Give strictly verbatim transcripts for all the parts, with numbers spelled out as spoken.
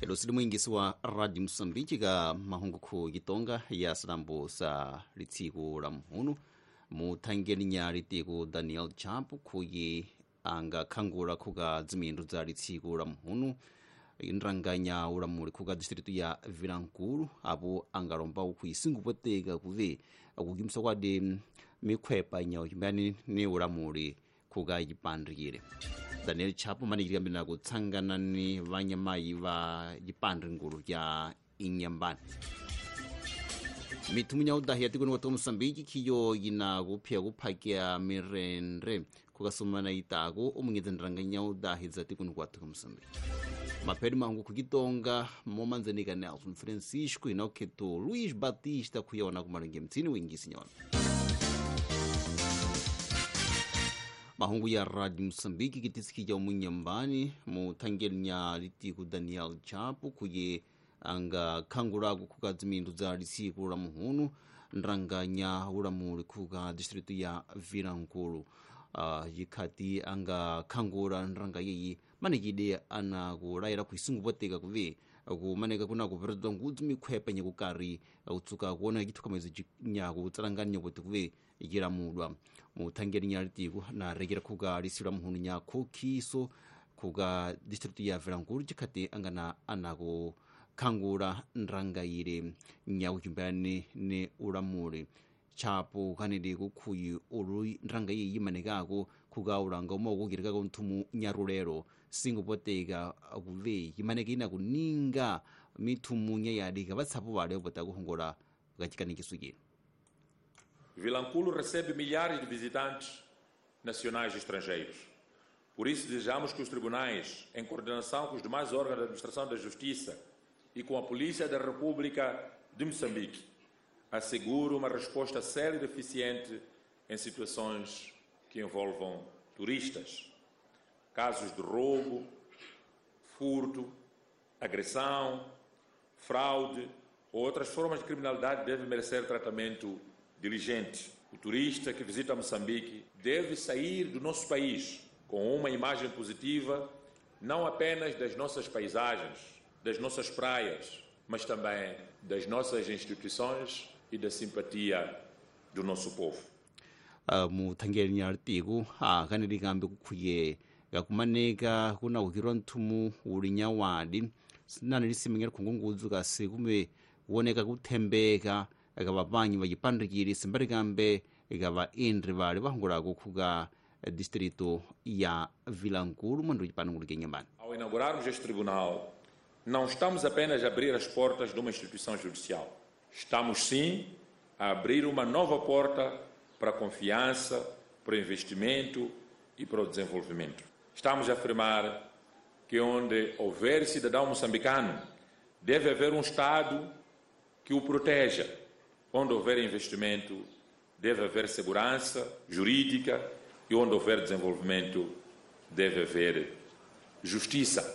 Elo sili mwingisi wa Radio Msambiki ka mahungu ku Gitonga ya salambo sa litiku la mhunu muthangeni nya litiku Daniel Chapo kuyi anga khangula kuka zimindu za litiku la mhunu inranganya ulamuli kuka distritu ya Vilankulu apo angalomba kuisingupoteka kuve akugimsa kwade mikhwepa nya ukimbani ni ulamuli kuka yipandikire. Daniel Chapo manikiri kambina kutsangana ni vanyamayi va yipandikulu ya inyambani. Mitumu nya udahi yatikuni watu Msambiki kiyo yina kupia kupakia mirendre kukasumana itago umungeze nranganya udahi zatikuni watu Msambiki. Maperi mangu kukitonga momanzenika Nelson Francisco inaoketo Luis Batista kuyaona kumaringi mtini wingisi nyona. Mahungu ya Radio Msambiki kitisiki ya umunyambani muthangeli nya litiku Daniel Chapo kuye anga khangulaku kuka zimindu za litiku la muhunu nranganya ulamuli kuka distritu ya Vilankulu. Uh, yikati anga khangula nranga yeyi manikide ana kulaira kuisingupoteka kuve kumaneka kuna kuperedwa ngudzi mikhwepa nyakukari utsuka kuona kithuka mwezi nyaku utsalangani nyakoti kuve yilamulwa muthangeli nya litiku na rekera kuka lisi la muhunu nyakho khiso kuka distritu ya Vilankulu chikati angana anako khangula nranga yire nyakuchimbani ne ulamuli Chapo kanidi kukhuyi ulu nranga yeyi manekako kuka ulanga umawukukirika kunthumu nyarulero singupoteka kuve yimaneka ina kuninga mithumu nyayadika vatsapo vale upota kuhongola kachikanikiso kino. Vilankulu recebe milhares de visitantes nacionais e estrangeiros. Por isso desejamos que os tribunais, em coordenação com os demais órgãos da administração da justiça e com a Polícia da República de Moçambique, assegure uma resposta séria e eficiente em situações que envolvam turistas. Casos de roubo, furto, agressão, fraude ou outras formas de criminalidade devem merecer tratamento diligente. O turista que visita Moçambique deve sair do nosso país com uma imagem positiva, não apenas das nossas paisagens, das nossas praias, mas também das nossas instituições e da simpatia do nosso povo. Uh, muthangeli nya litiku a kanili kambe kukhuye kakumaneka kuna kukirwa nthumu uli nyawadi sinani lisimengera khungungudzu kasi kume kuoneka kuthembeka akapapanyi vachipandikiri simbali kambe ikava indri vali vahongolako khuka distrito ya Vilankulu mwendo chipandikulu nyambani. Ao inaugurarmos este tribunal, não estamos apenas a abrir as portas de uma instituição judicial. Estamos, sim, a abrir uma nova porta para a confiança, para o investimento e para o desenvolvimento. Estamos a afirmar que onde houver cidadão moçambicano, deve haver um Estado que o proteja. Onde houver investimento, deve haver segurança jurídica e onde houver desenvolvimento, deve haver justiça.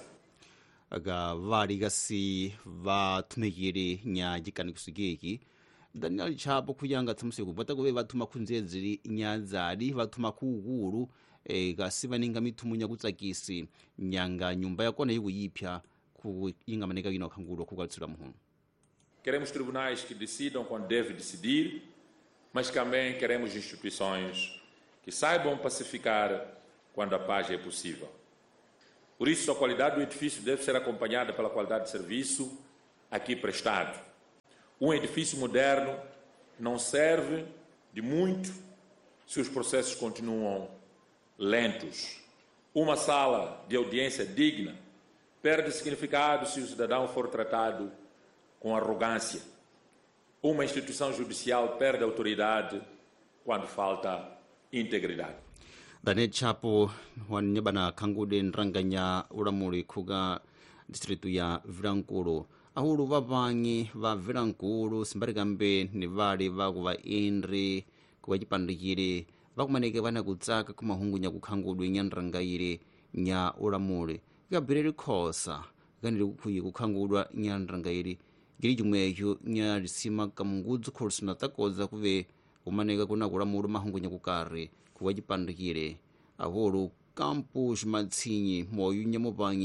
Aga vali kasi vathumekire nya chikanikiso keki Daniel Chapo kuyanga tsamusiku bata kuve vathuma khunzezili nyazali vathuma kuukulu e, kasi vaninga mithumu nya kutsakisi nyanga nyumba yakona yikuyipya ku inga maneka ino khangulu kukalitsula muhunu. Queremos tribunais que decidam quando deve decidir, mas também queremos instituições que saibam pacificar quando a paz é possível. Por isso, a qualidade do edifício deve ser acompanhada pela qualidade de serviço aqui prestado. Um edifício moderno não serve de muito se os processos continuam lentos. Uma sala de audiência digna perde significado se o cidadão for tratado com arrogância. Uma instituição judicial perde autoridade quando falta integridade. Daniel Chapo wanyabana kangude nranganya ulamuli kuga distritu ya Vilankulu ahulu vavanyi va Vilankulu simbali kambe ni vali vakuva indri kuva chipandikire vakumaneke vana kutsaka kumahungu nya kukhangudwe nya nrangayire nya ulamuli ikabhireri khosa kanili kukhuyi kukhangudwa nya nrangayire gili chimwecho nya lisima kamungudzu khulu sinatakoza kuve kumaneka kuna kulamulu mahungu nya kukari kuva chipandikire ahulu Campos Matsinyi moyo nyamupangi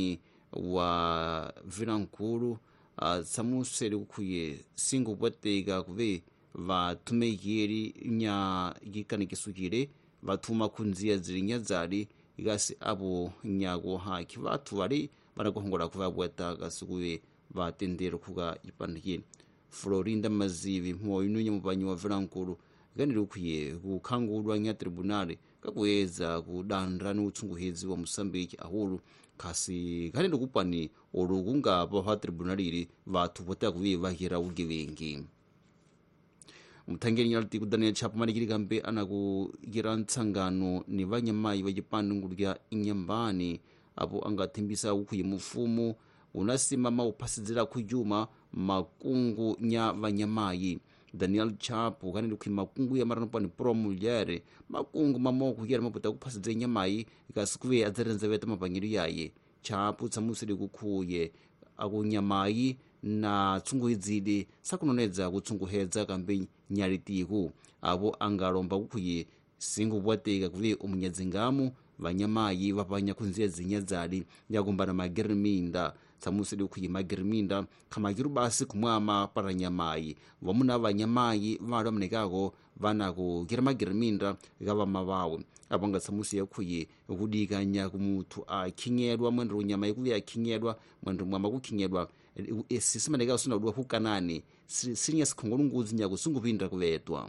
wa Vilankulu uh, samuseri kukhuye singo bwateka kuve vatumekeri nya gikanikisukire vatuma kunzia zili nyazali igasi abo nyago haki vatu vari vanakuhongola kuva bwataka sikuve vatendero kuga ipandikini Florinda Mazivi mwoinunya mupanyi wa Vilankulu ganiri kukhuye kukhangulwa nya tribunali kakuweza kudandra ni utsunguhezi wa Mosambiki ahulu kasi ganiri kupani olukunga pa tribunaliri vatu botaka kuve vahira ugevengi mutangeni nyalti kudania chapo manikiri kambe anakugira ntsangano ni vanyamayi vachipande ngulu kya inyambani apo angathimbisa ukhuye mufumu unasimama uphasidzira khujuma makungu nya vanyamayi Daniel Chapo kanili kukhi makungu ya marano pani pro mulher makungu mamoko kuyera maputa kuphasidza nyamayi ikasikuve adzarenza veta mapanyiro yaye Chapo tsamusiri kukhuye akunyamayi na tsunguhedzidi sakunonedza kutsunguhedza kambe nyalitiku avo angalomba kukhuye singo bwateka kuve umunyadzingamu vanyamayi vapanya kunzia zinyadzali yakumbana magiriminda tsamusiri kukhuye magiriminda khamakiru basi kumwama para nyamayi vamuna vanyamayi vali vamunekako vanakukira magiriminda gavama vawe apo angatsamusiya kukhuye kudikanya kumuthu akhinyedwa mwendero unyamayi kuve akhinyedwa mwendero mwama kukhinyedwa sisimaneka usina udwa kukanani sinya sikhongolo nguzi nyako singupindira kuvetwa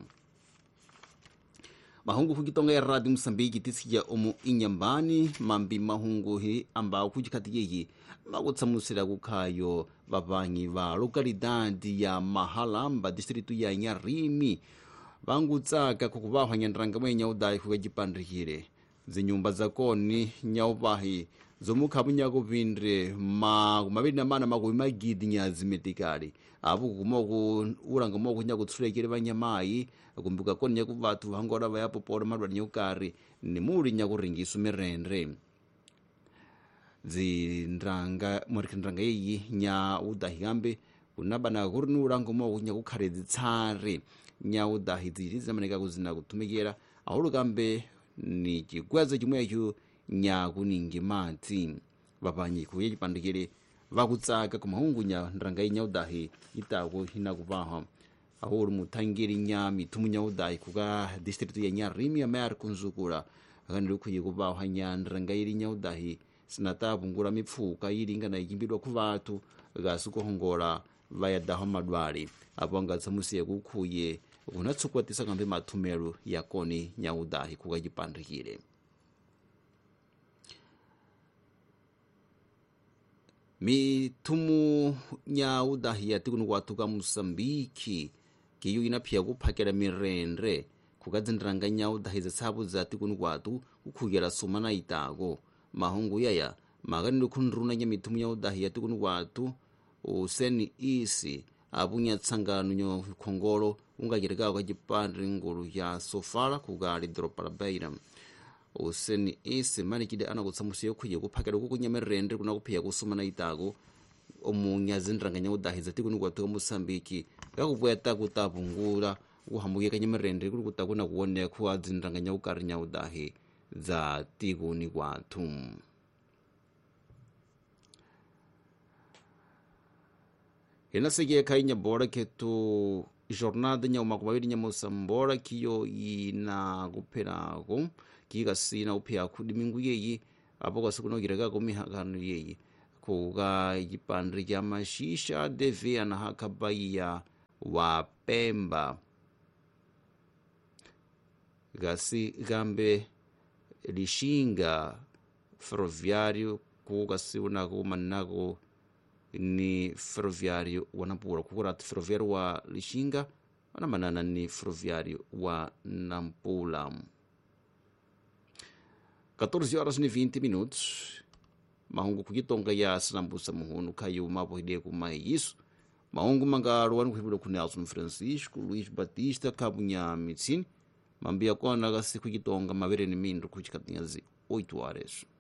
mahungu kukitonga ya Radio Mosambiki tisikia omu inyambani mambi mahungu hi amba kujikatiyeyi makutsamusira kukhayo vapanyi va lokalidadi ya Mahalamba distritu ya Nyarimi vangutsaka kukuvahwa nyandrangamo mwe nyaudayi kukajipandikire zinyumba zakoni nyaupahi zomukhapu nyakupindire maviri na mana makumi magidi nyazimetikali apo kumoku ulanga moku nyakutsulekere vanyamayi kumbuka koni nyakuvatu vangora vayapopola madwala nyakukari nimuli nyakuringisu mirendre zindrang murikindrang yeyi nya udahi kambe kunabana kuri ni ulanga moku nyakukhale zitsari nya udahi ziri zamaneka kuzina kutumikira ahulu kambe ni chigwaza chimwecho nyakuningi madzi vapanyi kuye chipandikire vakutsaka kumahungu nya ndrang nyaudahi itako hinakupahwa ahulu muthangiri nya mithumu nyaudahi kuka distritu ya Nyarimi amari kunzukula akaniri kukhuye kupahwa nya ndrang iri nyaudahi sinatapungula mipfuka ili ingana ikimbidwa kuvatu kasi kuhongola vayadaho madwali apo angatsamusiye kukhuye kunatsukwatisa kambe mathumelo yakoni nyaudahi kukachipandikire mithumu nyaudahi yatikuni kwatuka Mosambiki kiyo inaphiya kuphakela mirendre kukadzindiranga nyaudahi zitsapu zatikuni kwatu kukhukela sumana itako mahungu yaya makanili khunruna nya mithumu nyaudahi yatikuni kwatu useni isi apunya tsangano nyo khongolo ungachirekako kachipandri ngulu ya Sofala kukali dropa la Beira useni isi manikide anakutsamusiya khuye kuphakela kukunya mirendre kunakuphiya kusumana itako omunya zindrang nyaudahi zatikuni kwatu Mosambiki kakupweta kutapungula kuhambukeka nyamirendre kuli kutakuna kuoneka kuwa zindrang nyaukari nyaudahi za tikuni kwatu inasekeka inyabora ketu jornada nyaumako maviri nyamusambora kiyo ina kupherako kikasina uphiya kudimingu yeyi apo kasikunokireka mihakano yeyi kuka chipandri cha Mashisha deve anahakabaiya wa Pemba gasi gambe lishinga ferroviário kukasiunako manako ni ferroviário wa Nampula kukurati ferroviário wa Lishinga wanamanana ni ferroviário wa Nampula. catorze horas e vinte minutos mahungu kukitonga ya sinambusa muhunu kayo mapo hide kumai isso mahungu mangalo wanu kuhibula ku Nelson Francisco Luiz Batista kabunya mitsini mambia kona kasi kukitonga mavere ni mindu kuchikatinyazi oito horas.